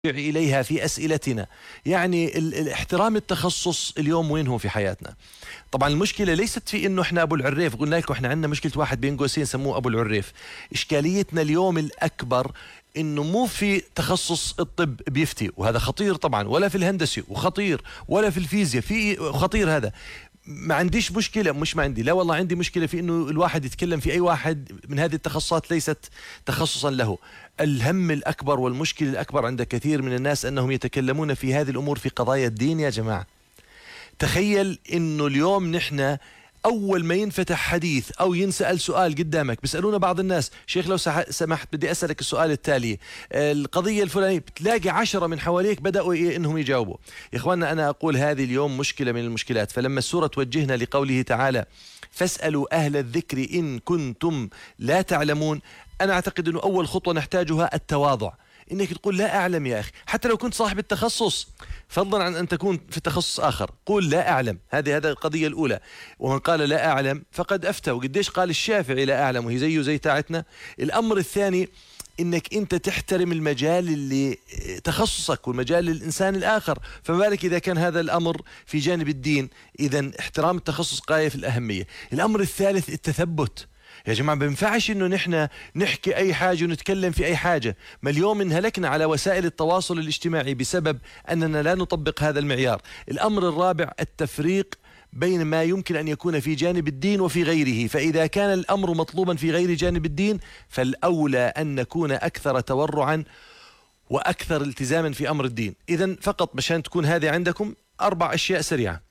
إليها في أسئلتنا. يعني احترام التخصص اليوم وين هو في حياتنا؟ طبعا المشكلة ليست في إنه إحنا أبو العريف، قلنا لكم إحنا عندنا مشكلة واحد بين قوسين سموه أبو العريف. إشكاليتنا اليوم الأكبر إنه مو في تخصص الطب بيفتي، وهذا خطير طبعا، ولا في الهندسة وخطير، ولا في الفيزياء في خطير. هذا ما عنديش مشكلة، مش ما عندي، لا والله عندي مشكلة في إنه الواحد يتكلم في أي واحد من هذه التخصصات ليست تخصصا له. الهم الأكبر والمشكلة الأكبر عند كثير من الناس أنهم يتكلمون في هذه الأمور في قضايا الدين. يا جماعة تخيل إنه اليوم نحن أول ما ينفتح حديث أو ينسأل سؤال قدامك، بيسألونا بعض الناس: شيخ لو سمحت بدي أسألك السؤال التالي، القضية الفلانية، بتلاقي 10 من حواليك بدأوا إنهم يجاوبوا. يا إخواننا أنا أقول هذه اليوم مشكلة من المشكلات. فلما السورة توجهنا لقوله تعالى: فاسألوا أهل الذكر إن كنتم لا تعلمون، أنا أعتقد أنه أول خطوة نحتاجها التواضع، إنك تقول لا أعلم يا أخي، حتى لو كنت صاحب التخصص، فضلا عن أن تكون في تخصص آخر، قول لا أعلم. هذه القضية الأولى. ومن قال لا أعلم فقد أفتى. وقديش قال الشافعي لا أعلم وهي زيه زي تاعتنا. الأمر الثاني إنك أنت تحترم المجال اللي تخصصك والمجال للإنسان الآخر، فما بالك إذا كان هذا الأمر في جانب الدين. إذن احترام التخصص غاية في الأهمية. الأمر الثالث التثبت. يا جماعة ما بينفعش إنه نحن نحكي أي حاجة ونتكلم في أي حاجة. ما اليوم انهلكنا على وسائل التواصل الاجتماعي بسبب أننا لا نطبق هذا المعيار. الأمر الرابع التفريق بين ما يمكن أن يكون في جانب الدين وفي غيره. فإذا كان الأمر مطلوبا في غير جانب الدين فالأولى أن نكون أكثر تورعا وأكثر التزاما في أمر الدين. إذن فقط مشان تكون هذه عندكم 4 أشياء سريعة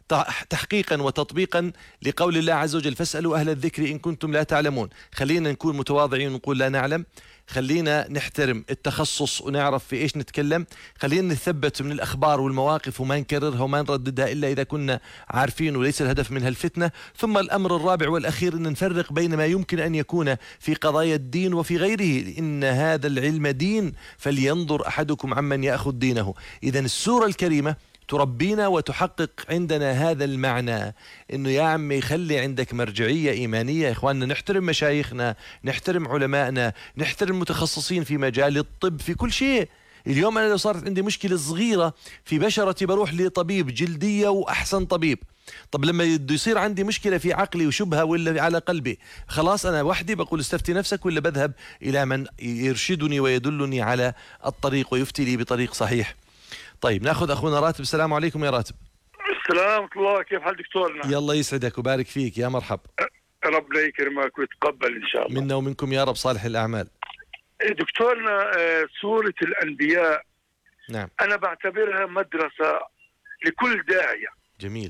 تحقيقا وتطبيقا لقول الله عز وجل: فاسألوا أهل الذكر إن كنتم لا تعلمون. خلينا نكون متواضعين ونقول لا نعلم، خلينا نحترم التخصص ونعرف في إيش نتكلم، خلينا نثبت من الأخبار والمواقف وما نكررها وما نرددها إلا إذا كنا عارفين وليس الهدف منها الفتنة. ثم الأمر الرابع والأخير أن نفرق بين ما يمكن أن يكون في قضايا الدين وفي غيره. إن هذا العلم دين فلينظر أحدكم عمن يأخذ دينه. إذن السورة الكريمة تربينا وتحقق عندنا هذا المعنى، انه يا عمي خلي عندك مرجعية ايمانية. يا اخواننا نحترم مشايخنا، نحترم علمائنا، نحترم متخصصين في مجال الطب في كل شيء. اليوم انا لو صارت عندي مشكلة صغيرة في بشرتي بروح لطبيب جلدية واحسن طبيب. طب لما بده يصير عندي مشكلة في عقلي وشبهة ولا على قلبي، خلاص انا وحدي بقول استفتي نفسك، ولا بذهب الى من يرشدني ويدلني على الطريق ويفتي لي بطريق صحيح. طيب ناخذ اخونا راتب. السلام عليكم يا راتب. السلام ورحمة الله، كيف حال دكتورنا؟ يلا يسعدك وبارك فيك، يا مرحب. ربنا يكرمك ويتقبل ان شاء الله منا ومنكم يا رب صالح الاعمال. دكتورنا، سورة الانبياء نعم انا بعتبرها مدرسة لكل داعية، جميل،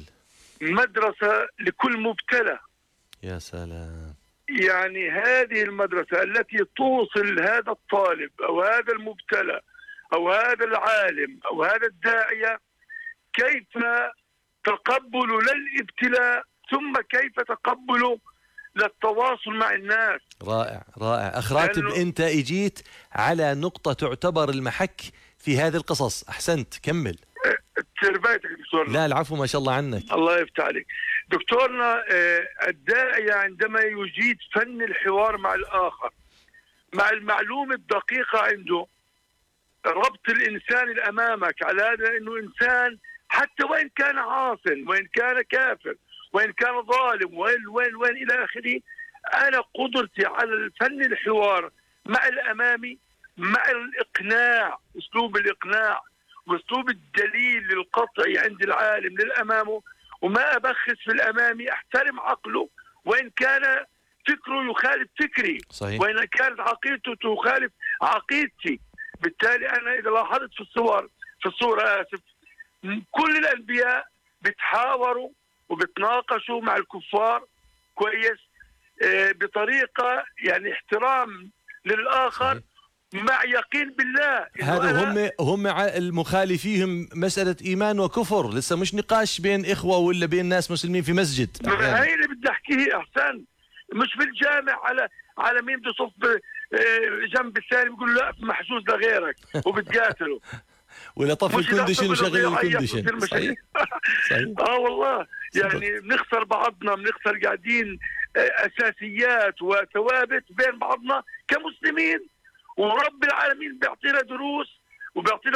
مدرسة لكل مبتلى. يا سلام. يعني هذه المدرسة التي توصل هذا الطالب او هذا المبتلى أو هذا العالم أو هذا الداعية كيف تقبل للابتلاء، ثم كيف تقبل للتواصل مع الناس. رائع رائع. أخ راتب أنت اجيت على نقطة تعتبر المحك في هذه القصص. أحسنت، كمل. تربيتك دكتورنا. لا العفو، ما شاء الله عنك. الله يفتح عليك دكتورنا. الداعية عندما يجيد فن الحوار مع الآخر، مع المعلومة الدقيقة عنده، ربط الإنسان اللي أمامك على هذا أنه إنسان حتى وإن كان عاصٍ، وإن كان كافر، وإن كان ظالم، وين إلى آخره. أنا قدرتي على الفن الحوار مع الأمامي، مع الإقناع، أسلوب الإقناع وأسلوب الدليل للقطع عند العالم للأمامه، وما أبخس في الأمامي، أحترم عقله وإن كان فكره يخالف فكري، صحيح. وإن كانت عقيدته تخالف عقيدتي. بالتالي أنا إذا لاحظت في الصورة كل الأنبياء بتحاوروا وبتناقشوا مع الكفار كويس، بطريقة يعني احترام للآخر، مع يقين بالله. هذا هم المخالفيهم مسألة إيمان وكفر، لسه مش نقاش بين إخوة ولا بين ناس مسلمين في مسجد. هاي اللي بدي أحكيه أحسن، مش في الجامع على مين بده يصف جنب الثاني بيقول لا محجوز لغيرك وبتقاتله ولا طفي الكونديشن وشغل الكونديشن. صحيح صحيح. والله يعني بنخسر بعضنا، بنخسر قاعدين اساسيات وثوابت بين بعضنا كمسلمين، ورب العالمين بيعطينا دروس وبيعطي